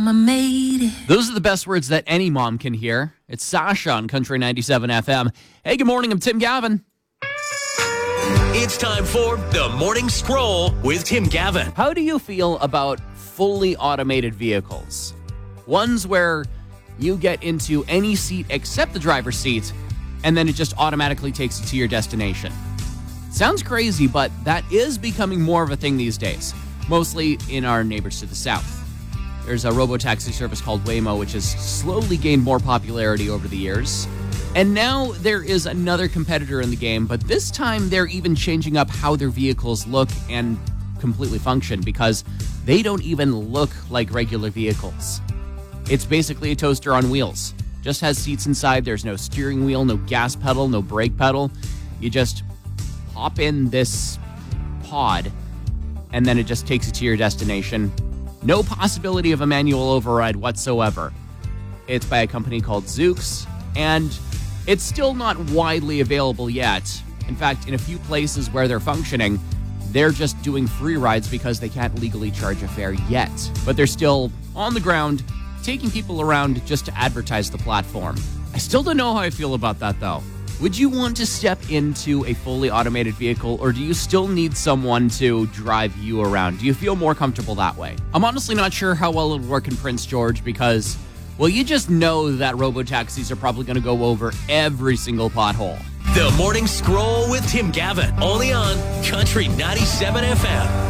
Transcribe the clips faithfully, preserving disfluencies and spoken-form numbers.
mama made it. Those are the best words that any mom can hear. It's Sasha on Country ninety-seven F M. Hey, good morning. I'm Tim Gavin. It's time for the Morning Scroll with Tim Gavin. How do you feel about fully automated vehicles? Ones where you get into any seat except the driver's seat, and then it just automatically takes you to your destination. Sounds crazy, but that is becoming more of a thing these days, mostly in our neighbors to the south. There's a robo-taxi service called Waymo, which has slowly gained more popularity over the years. And now there is another competitor in the game, but this time they're even changing up how their vehicles look and completely function because they don't even look like regular vehicles. It's basically a toaster on wheels. Just has seats inside. There's no steering wheel, no gas pedal, no brake pedal. You just hop in this pod, and then it just takes you to your destination. No possibility of a manual override whatsoever. It's by a company called Zoox, and it's still not widely available yet. In fact, in a few places where they're functioning, they're just doing free rides because they can't legally charge a fare yet. But they're still on the ground, taking people around just to advertise the platform. I still don't know how I feel about that, though. Would you want to step into a fully automated vehicle, or do you still need someone to drive you around? Do you feel more comfortable that way? I'm honestly not sure how well it would work in Prince George because, well, you just know that robo-taxis are probably going to go over every single pothole. The Morning Scroll with Tim Gavin, only on Country ninety-seven F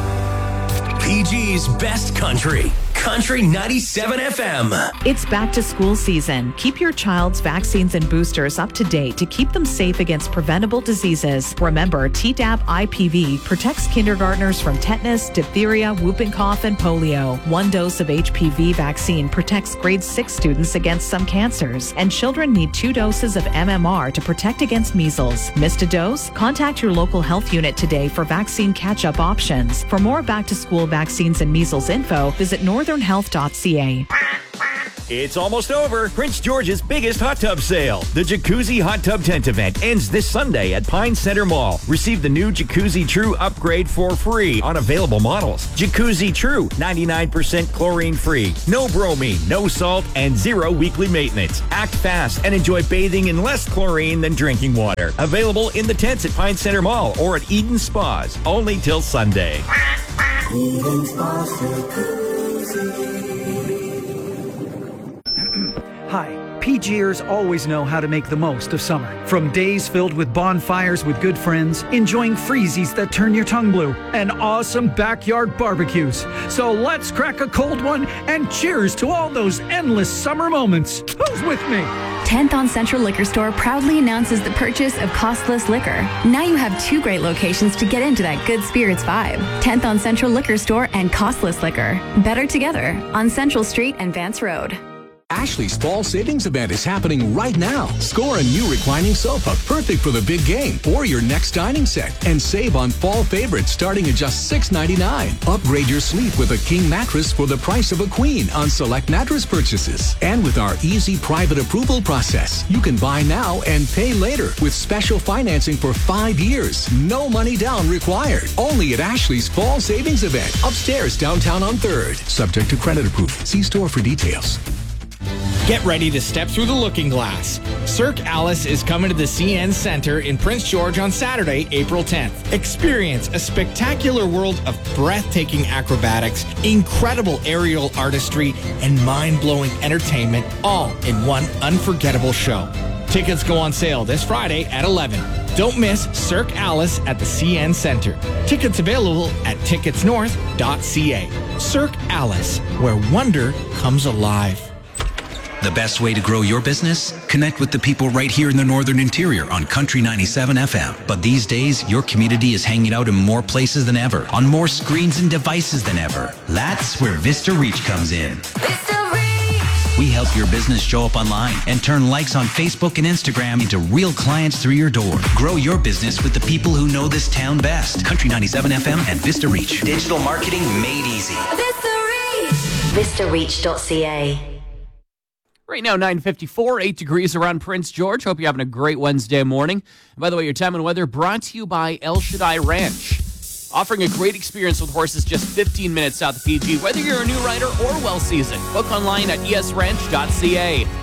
M. P G's Best Country. Country ninety-seven F M. It's back to school season. Keep your child's vaccines and boosters up to date to keep them safe against preventable diseases. Remember, Tdap I P V protects kindergartners from tetanus, diphtheria, whooping cough, and polio. One dose of H P V vaccine protects grade six students against some cancers. And children need two doses of M M R to protect against measles. Missed a dose? Contact your local health unit today for vaccine catch-up options. For more back-to-school vaccines and measles info, visit northern health dot c a. It's almost over. Prince George's biggest hot tub sale. The Jacuzzi Hot Tub Tent event ends this Sunday at Pine Center Mall. Receive the new Jacuzzi True upgrade for free on available models. Jacuzzi True, ninety-nine percent chlorine free. No bromine, no salt, and zero weekly maintenance. Act fast and enjoy bathing in less chlorine than drinking water. Available in the tents at Pine Center Mall or at Eden Spas. Only till Sunday. Eden Spas Jacuzzi. Hi, PGers always know how to make the most of summer. From days filled with bonfires with good friends, enjoying freezies that turn your tongue blue, and awesome backyard barbecues. So let's crack a cold one and cheers to all those endless summer moments. Who's with me? tenth on Central Liquor Store proudly announces the purchase of costless liquor. Now you have two great locations to get into that good spirits vibe. tenth on Central Liquor Store and Costless Liquor. Better together on Central Street and Vance Road. Ashley's Fall Savings Event is happening right now. Score a new reclining sofa, perfect for the big game, or your next dining set, and save on fall favorites starting at just six ninety-nine. Upgrade your sleep with a king mattress for the price of a queen on select mattress purchases. And with our easy private approval process, you can buy now and pay later with special financing for five years. No money down required. Only at Ashley's Fall Savings Event, upstairs downtown on third. Subject to credit approval. See store for details. Get ready to step through the looking glass. Cirque Alice is coming to the C N Center in Prince George on Saturday, April tenth. Experience a spectacular world of breathtaking acrobatics, incredible aerial artistry, and mind-blowing entertainment, all in one unforgettable show. Tickets go on sale this Friday at eleven. Don't miss Cirque Alice at the C N Center. Tickets available at tickets north dot c a. Cirque Alice, where wonder comes alive. The best way to grow your business? Connect with the people right here in the Northern Interior on Country ninety-seven F M. But these days, your community is hanging out in more places than ever, on more screens and devices than ever. That's where Vista Reach comes in. Vista Reach. We help your business show up online and turn likes on Facebook and Instagram into real clients through your door. Grow your business with the people who know this town best. Country ninety-seven F M and Vista Reach. Digital marketing made easy. Vista Reach. Vista Reach dot c a. Right now, nine fifty-four, eight degrees around Prince George. Hope you're having a great Wednesday morning. And by the way, your time and weather brought to you by El Shaddai Ranch. offering a great experience with horses just fifteen minutes south of P G, whether you're a new rider or well-seasoned. Book online at e s ranch dot c a.